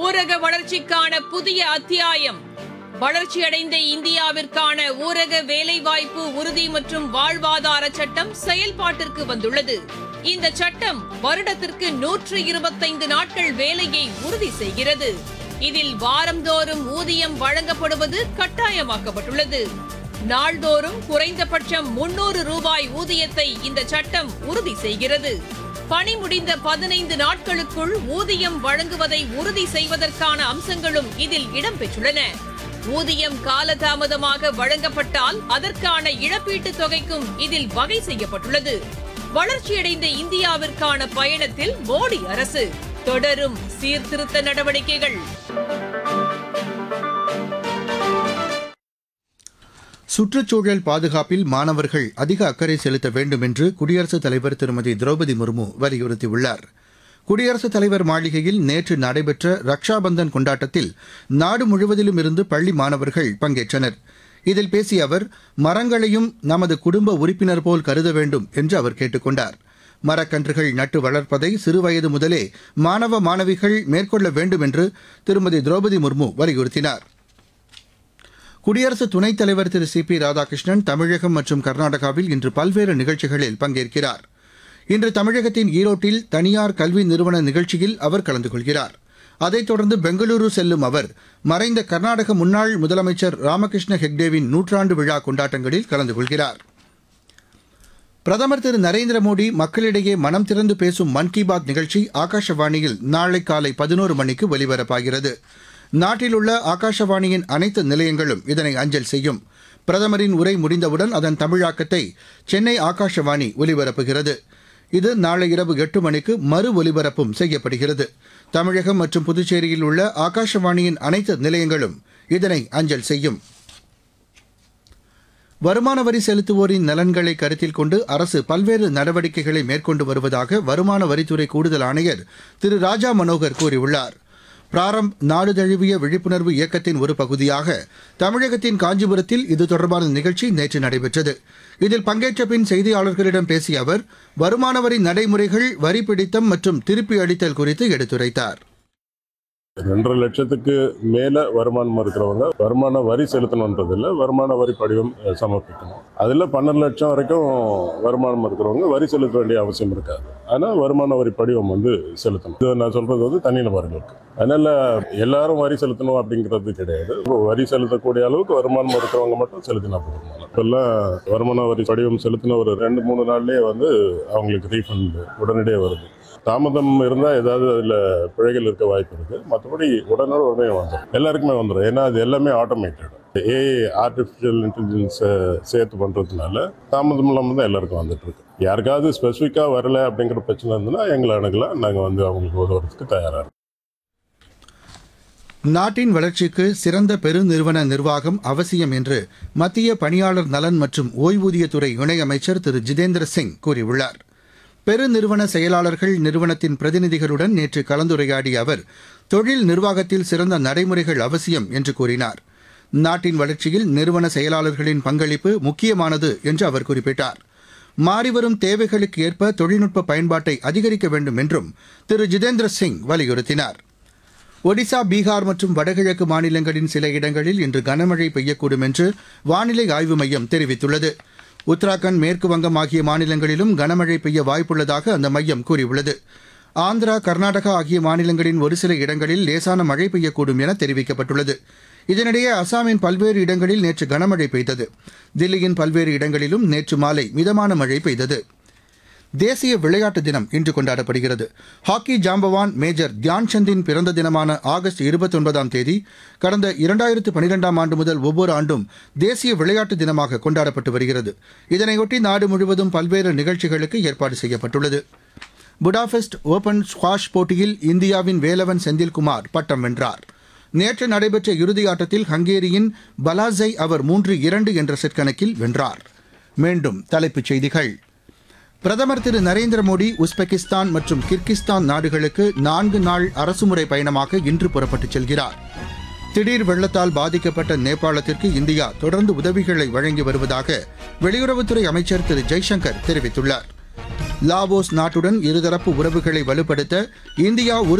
ஊரக வளர்ச்சிக்கான புதிய அத்தியாயம். வளர்ச்சியடைந்த இந்தியாவிற்கான ஊரக வேலைவாய்ப்பு உறுதி மற்றும் வாழ்வாதார சட்டம் செயல்பாட்டிற்கு வந்துள்ளது. இந்த சட்டம் வருடத்திற்கு 125 நாட்கள் வேலையை உறுதி செய்கிறது. இதில் வாரந்தோறும் ஊதியம் வழங்கப்படுவது கட்டாயமாக்கப்பட்டுள்ளது. நாள்தோறும் குறைந்தபட்சம் 300 ரூபாய் ஊதியத்தை இந்த சட்டம் உறுதி செய்கிறது. பணி முடிந்த 15 நாட்களுக்குள் ஊதியம் வழங்குவதை உறுதி செய்வதற்கான அம்சங்களும் இதில் இடம்பெற்றுள்ளன. ஊதியம் காலதாமதமாக வழங்கப்பட்டால் அதற்கான இழப்பீட்டுத் தொகைக்கும் இதில் வகை செய்யப்பட்டுள்ளது. வளர்ச்சியடைந்த இந்தியாவிற்கான பயணத்தில் மோடி அரசு தொடரும் சீர்திருத்த நடவடிக்கைகள். சுற்றுச்சூழல் பாதுகாப்பில் மாணவர்கள் அதிக அக்கறை செலுத்த வேண்டும் என்று குடியரசுத் தலைவர் திருமதி திரௌபதி முர்மு வலியுறுத்தியுள்ளார். குடியரசுத் தலைவர் மாளிகையில் நேற்று நடைபெற்ற ரக்ஷாபந்தன் கொண்டாட்டத்தில் நாடு முழுவதிலும் இருந்து பள்ளி மாணவர்கள் பங்கேற்றனர். இதில் பேசிய அவர், மரங்களையும் நமது குடும்ப உறுப்பினர் போல் கருத வேண்டும் என்று அவர் கேட்டுக் கொண்டார். மரக்கன்றுகள் நட்டு வளர்ப்பதை சிறுவயது முதலே மாணவ மாணவிகள் மேற்கொள்ள வேண்டும் என்று திருமதி திரௌபதி முர்மு வலியுறுத்தினார். குடியரசு துணைத் தலைவர் திரு சி பி ராதாகிருஷ்ணன் தமிழகம் மற்றும் கர்நாடகாவில் இன்று பல்வேறு நிகழ்ச்சிகளில் பங்கேற்கிறார். இன்று தமிழகத்தின் ஈரோட்டில் தனியார் கல்வி நிறுவன நிகழ்ச்சியில் அவர் கலந்து கொள்கிறார். அதைத் தொடர்ந்து பெங்களூரு செல்லும் அவர் மறைந்த கர்நாடக முன்னாள் முதலமைச்சர் ராமகிருஷ்ண ஹெக்டேவின் நூற்றாண்டு விழா கொண்டாட்டங்களில் கலந்து கொள்கிறார். பிரதமர் திரு நரேந்திர மோடி மக்களிடையே மனம் திறந்து பேசும் மன் கி பாத் நிகழ்ச்சி ஆகாஷவாணியில் நாளை காலை 11 மணிக்கு ஒலிபரப்பாகிறது. நாட்டில் உள்ள ஆகாஷவாணியின் அனைத்து நிலையங்களும் இதனை அஞ்சல் செய்யும். பிரதமரின் உரை முடிந்தவுடன் அதன் தமிழாக்கத்தை சென்னை ஆகாஷவாணி ஒலிபரப்புகிறது. இது நாளை இரவு 8 மணிக்கு மறு ஒலிபரப்பும் செய்யப்படுகிறது. தமிழகம் மற்றும் புதுச்சேரியில் உள்ள ஆகாஷவாணியின் அனைத்து நிலையங்களும் இதனை அஞ்சல் செய்யும். வருமான வரி செலுத்துவோரின் நலன்களை கருத்தில் கொண்டு அரசு பல்வேறு நடவடிக்கைகளை மேற்கொண்டு வருவதாக வருமான வரித்துறை கூடுதல் ஆணையர் திரு ராஜா மனோகர் கூறியுள்ளார். பிராரம்ப் நாடு தழுவிய விழிப்புணர்வு இயக்கத்தின் ஒரு பகுதியாக தமிழகத்தின் காஞ்சிபுரத்தில் இது தொடர்பான நிகழ்ச்சி நேற்று நடைபெற்றது. இதில் பங்கேற்ற பின் செய்தியாளர்களிடம் பேசிய அவர், வருமான வரி நடைமுறைகள், வரி பிடித்தம் மற்றும் திருப்பி அளித்தல் குறித்து எடுத்துரைத்தார். 2.5 லட்சத்துக்கு மேல வருமானம் இருக்கிறவங்க வருமான வரி செலுத்தணுன்றதில்ல, வருமான வரி படிவம் சமர்ப்பிக்கணும். அதில் 12 லட்சம் வரைக்கும் வருமானம் இருக்கிறவங்க வரி செலுத்த வேண்டிய அவசியம் இருக்காது. ஆனால் வருமான வரி படிவம் செலுத்தணும். இது நான் சொல்றது தனி நபர்களுக்கு. அதனால எல்லாரும் வரி செலுத்தணும் அப்படிங்கிறது கிடையாது. வரி செலுத்தக்கூடிய அளவுக்கு வருமானம் இருக்கிறவங்க மட்டும் செலுத்தினா போதும். இப்பெல்லாம் வருமான வரி படிவம் செலுத்தின ஒரு 2-3 நாள்லேயே அவங்களுக்கு ரீஃபண்ட் உடனடியே வருது. தாமதம் இருந்தால் ஏதாவது அதில் பிழைகள் இருக்க வாய்ப்பு இருக்குது. மற்றபடி உடனே வந்துடும், எல்லாருக்குமே வந்துடும். ஏன்னா அது எல்லாமே ஆட்டோமேட்டட். ஏஐ ஆர்டிஃபிஷியல் இன்டெலிஜென்ஸை சேர்த்து பண்ணுறதுனால தாமதம் இல்லாமல் தான் எல்லாருக்கும் வந்துட்டுருக்கு. யாருக்காவது ஸ்பெசிஃபிக்காக வரலை அப்படிங்கிற பிரச்சனை இருந்ததுன்னா எங்களை அணுகலாம். நாங்கள் அவங்களுக்கு உதவுறதுக்கு தயாராக இருக்கோம். நாட்டின் வளர்ச்சிக்கு சிறந்த பெருநிறுவன நிர்வாகம் அவசியம் என்று மத்திய பணியாளர் நலன் மற்றும் ஓய்வூதியத்துறை இணையமைச்சர் திரு ஜிதேந்திர சிங் கூறியுள்ளார். பெருநிறுவன செயலாளர்கள் நிறுவனத்தின் பிரதிநிதிகளுடன் நேற்று கலந்துரையாடிய அவர், தொழில் நிர்வாகத்தில் சிறந்த நடைமுறைகள் அவசியம் என்று கூறினார். நாட்டின் வளர்ச்சியில் நிறுவன செயலாளர்களின் பங்களிப்பு முக்கியமானது என்று அவர் குறிப்பிட்டார். மாறிவரும் தேவைகளுக்கு ஏற்ப தொழில்நுட்ப பயன்பாட்டை அதிகரிக்க வேண்டும் என்றும் திரு ஜிதேந்திர சிங் வலியுறுத்தினார். ஒடிசா, பீகார் மற்றும் வடகிழக்கு மாநிலங்களின் சில இடங்களில் இன்று கனமழை பெய்யக்கூடும் என்று வானிலை ஆய்வு மையம் தெரிவித்துள்ளது. உத்தராகண்ட், மேற்கு வங்கம் ஆகிய மாநிலங்களிலும் கனமழை பெய்ய வாய்ப்புள்ளதாக அந்த மையம் கூறியுள்ளது. ஆந்திரா, கர்நாடகா ஆகிய மாநிலங்களின் ஒரு சில இடங்களில் லேசான மழை பெய்யக்கூடும் என தெரிவிக்கப்பட்டுள்ளது. இதனிடையே அசாமின் பல்வேறு இடங்களில் நேற்று கனமழை பெய்தது. தில்லியின் பல்வேறு இடங்களிலும் நேற்று மாலை மிதமான மழை பெய்தது. தேசிய விளையாட்டு தினம் இன்று கொண்டாடப்படுகிறது. ஹாக்கி ஜாம்பவான் மேஜர் தியான்சந்தின் பிறந்த தினமான ஆகஸ்ட் 29ஆம் தேதி கடந்த 2012ஆம் ஆண்டு முதல் ஒவ்வொரு ஆண்டும் தேசிய விளையாட்டு தினமாக கொண்டாடப்பட்டு வருகிறது. இதனையொட்டி நாடு முழுவதும் பல்வேறு நிகழ்ச்சிகளுக்கு ஏற்பாடு செய்யப்பட்டுள்ளது. புடாபெஸ்ட் ஓபன் ஸ்குவாஷ் போட்டியில் இந்தியாவின் வேலவன் செந்தில்குமார் பட்டம் வென்றார். நேற்று நடைபெற்ற இறுதியாட்டத்தில் ஹங்கேரியின் பலாஸை அவர் 3-2 என்ற செட் கணக்கில் வென்றார். மீண்டும் தலைப்புச் செய்திகள். பிரதமர் திரு நரேந்திர மோடி உஸ்பெகிஸ்தான் மற்றும் கிர்கிஸ்தான் நாடுகளுக்கு 4 நாள் அரசுமுறை பயணமாக இன்று புறப்பட்டுச் செல்கிறார். திடீர் வெள்ளத்தால் பாதிக்கப்பட்ட நேபாளத்திற்கு இந்தியா தொடர்ந்து உதவிகளை வழங்கி வருவதாக வெளியுறவுத்துறை அமைச்சர் திரு ஜெய்சங்கர் தெரிவித்துள்ளார். லாவோஸ் நாட்டுடன் இருதரப்பு உறவுகளை வலுப்படுத்த இந்தியா